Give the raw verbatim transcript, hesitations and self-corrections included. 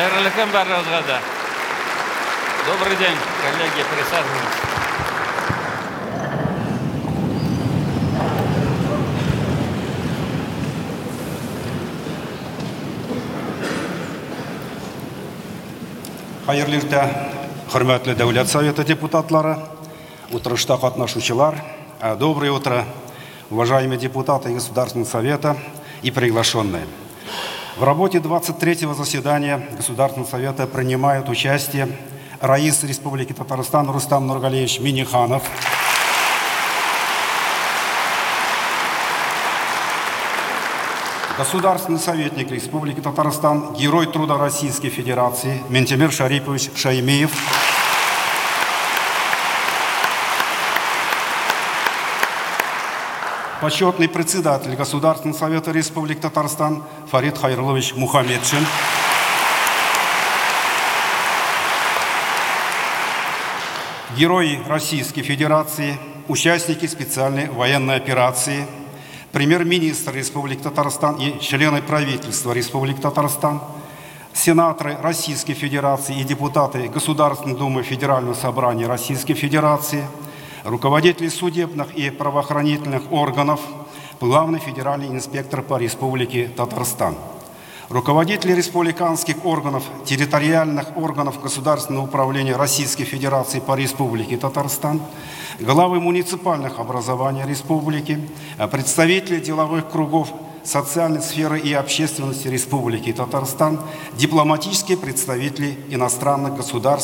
Хайырлы күн барыгызга да. Добрый день, коллеги, присаживайтесь. Хайырлы иртә, хөрмәтле Дәүләт Советы депутатлары, утырышта катнашучылар. Доброе утро, уважаемые депутаты Государственного Совета и приглашенные. В работе двадцать третьего заседания Государственного Совета принимают участие раис Республики Татарстан Рустам Нургалиевич Минниханов, государственный советник Республики Татарстан, Герой труда Российской Федерации Ментимир Шарипович Шаймиев, почетный председатель Государственного Совета Республики Татарстан Фарид Хайрулович Мухаммедшин, герои Российской Федерации, участники специальной военной операции, премьер-министр Республики Татарстан и члены правительства Республики Татарстан, сенаторы Российской Федерации и депутаты Государственной Думы Федерального собрания Российской Федерации, руководители судебных и правоохранительных органов, главный федеральный инспектор по Республике Татарстан, руководители республиканских органов, территориальных органов государственного управления Российской Федерации по Республике Татарстан, главы муниципальных образований Республики, представители деловых кругов социальной сферы и общественности Республики Татарстан, дипломатические представители иностранных государств,